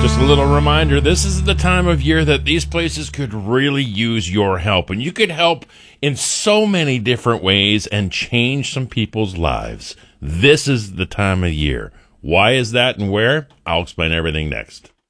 Just a little reminder, this is the time of year that these places could really use your help. And you could help in so many different ways and change some people's lives. This is the time of year. Why is that and where? I'll explain everything next.